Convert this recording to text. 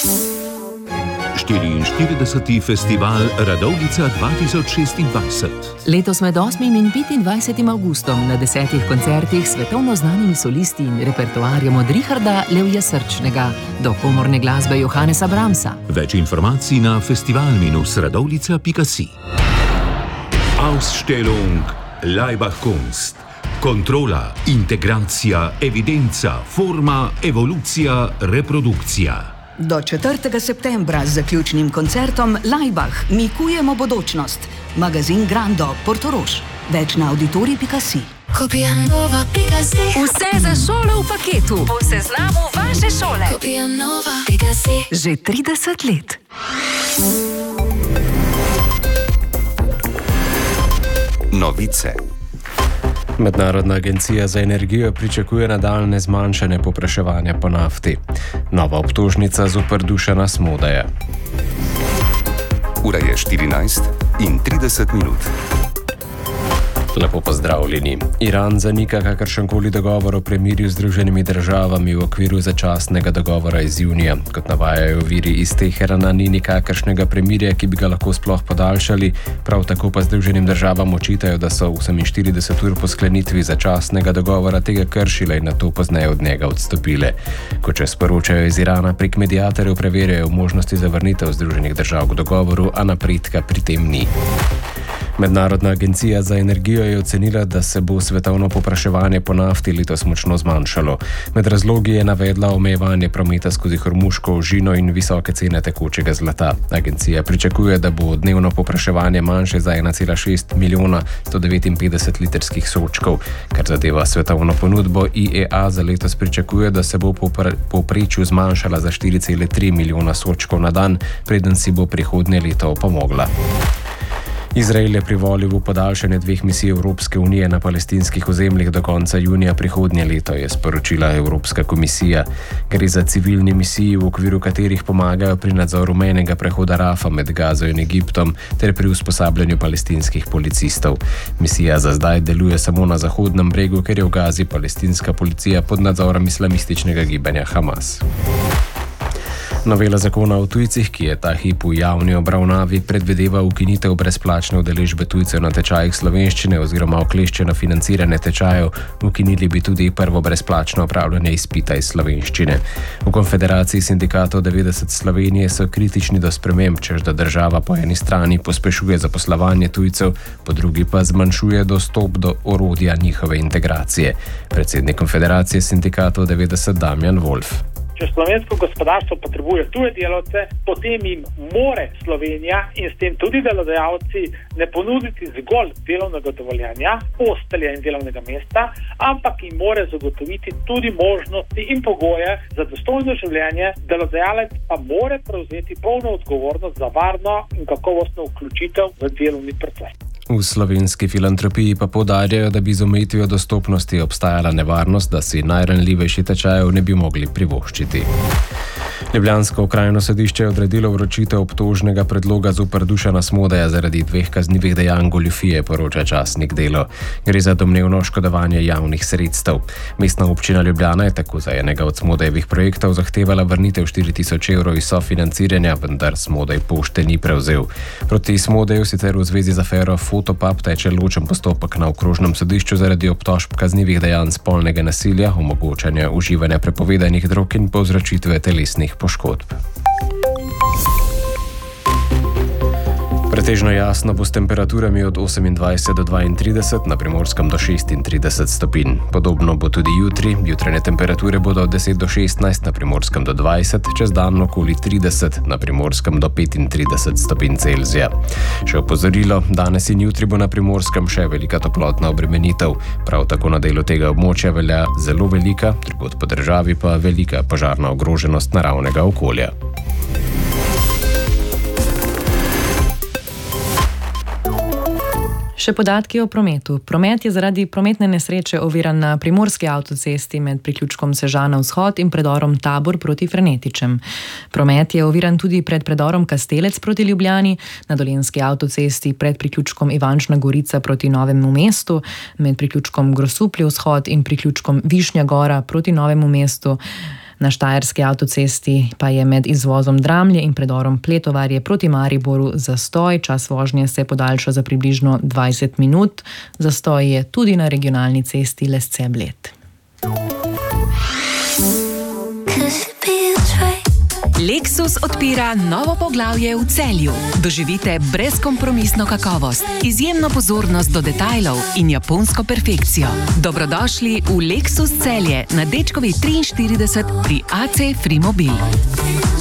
44. festival Radovljica 2026. Letos med 8. in 25. avgustom na 10 koncertih svetovno znanimi solisti in repertoarjem od Richarda Levja Srčnega do komorne glasbe Johannesa Brahmsa. Več informacij na festival-radovljica.si. Ausstellung Laibach Kunst. Kontrola, integracija, evidenca, forma, evolucija, reprodukcija. Do 4. septembra z zaključnim koncertom Laibach mi kujemo bodočnost. Magazin Grando, Portorož. Več na auditorij.si. Vse za šolo v paketu. Po seznamu vaše šole. Že 30 let. Novice. Mednarodna agencija za energijo pričakuje nadaljnje zmanjšanje povpraševanja po nafti. Nova obtožnica zoper Dušana Smodeja. Ura je 14:30. Lepo pozdravljeni. Iran zanika kakršenkoli dogovor o premirju z Združenimi državami v okviru začasnega dogovora iz junija. Kot navajajo viri iz Teherana, ni nikakršnega premirja, ki bi ga lahko sploh podaljšali, prav tako pa Združenim državam očitajo, da so 48 ur po sklenitvi začasnega dogovora tega kršile in nato pozneje od njega odstopile. Kot še sporočajo iz Irana, prek mediatorjev preverjajo možnosti za vrnitev Združenih držav k dogovoru, a napredka pri tem ni. Mednarodna agencija za energijo je ocenila, da se bo svetovno povpraševanje po nafti letos močno zmanjšalo. Med razlogi je navedla omejevanje prometa skozi Hormuško ožino in visoke cene tekočega zlata. Agencija pričakuje, da bo dnevno povpraševanje manjše za 1,6 milijona 159 litrskih sodčkov. Kar zadeva svetovno ponudbo, IEA za letos pričakuje, da se bo povprečju zmanjšala za 4,3 milijona sodčkov na dan, preden si bo prihodnje leto opomogla. Izrael je privolil v podaljšanje 2 misij Evropske unije na palestinskih ozemljih do konca junija prihodnje leto, je sporočila Evropska komisija. Gre za civilni misiji, v okviru katerih pomagajo pri nadzoru mejnega prehoda Rafa med Gazo in Egiptom ter pri usposabljanju palestinskih policistov. Misija za zdaj deluje samo na Zahodnem bregu, ker je v Gazi palestinska policija pod nadzorom islamističnega gibanja Hamas. Novela zakona o tujcih, ki je ta hip v javni obravnavi, predvideva ukinitev brezplačne udeležbe tujcev na tečajih slovenščine oziroma okleščeno financiranje tečajev. Ukinili bi tudi prvo brezplačno opravljanje izpita iz slovenščine. V Konfederaciji sindikatov 90 Slovenije so kritični do sprememb, češ da država po eni strani pospešuje zaposlovanje tujcev, po drugi pa zmanjšuje dostop do orodja njihove integracije. Predsednik Konfederacije sindikatov 90 Damjan Wolf. Če slovensko gospodarstvo potrebuje tuje delavce, potem jim more Slovenija in s tem tudi delodajalci ne ponuditi zgolj delovnega dovoljenja, postelja in delovnega mesta, ampak jim more zagotoviti tudi možnosti in pogoje za dostojno življenje. Delodajalec pa more prevzeti polno odgovornost za varno in kakovostno vključitev v delovni proces. V slovenski filantropiji pa poudarjajo, da bi z omejitvijo dostopnosti obstajala nevarnost, da si najranljivejši tečajev ne bi mogli privoščiti. Ljubljansko okrajno sodišče je odredilo vročitev obtožnega predloga zoper Dušana Smodeja zaradi 2 kaznivih dejanj goljufije, poroča časnik Delo. Gre za domnevno oškodovanje javnih sredstev. Mestna občina Ljubljana je tako za enega od Smodejevih projektov zahtevala vrnitev 4.000 evrov iz sofinanciranja, vendar Smodej pošte ni prevzel. Proti Smodeju sicer v zvezi z afero Fotopub teče ločen postopek na okrožnem sodišču zaradi obtožb kaznivih dejanj spolnega nasilja, omogočanja uživanja prepovedanih drog in povzročitve telesnih poškodb. Pretežno jasno bo s temperaturami od 28 do 32, na Primorskem do 36 stopinj. Podobno bo tudi jutri. Jutranje temperature bodo od 10 do 16, na Primorskem do 20, čez dan okoli 30, na Primorskem do 35 stopinj Celzija. Še opozorilo, danes in jutri bo na Primorskem še velika toplotna obremenitev. Prav tako na delu tega območja velja zelo velika, drugod po državi pa velika požarna ogroženost naravnega okolja. Še podatki o prometu. Promet je zaradi prometne nesreče oviran na primorski avtocesti med priključkom Sežana vzhod in predorom Tabor proti Frenetičem. Promet je oviran tudi pred predorom Kastelec proti Ljubljani, na dolenjski avtocesti pred priključkom Ivančna Gorica proti Novemu mestu, med priključkom Grosuplje vzhod in priključkom Višnja Gora proti Novemu mestu, Na Štajerski avtocesti pa je med izvozom Dramlje in predorom Pletovarje proti Mariboru zastoj. Čas vožnje se podaljša za približno 20 minut. Zastoj je tudi na regionalni cesti Lesce-Bled. Lexus odpira novo poglavje v Celju. Doživite brezkompromisno kakovost, izjemno pozornost do detajlov in japonsko perfekcijo. Dobrodošli v Lexus Celje na Dečkovi 43 pri AC Frimobil.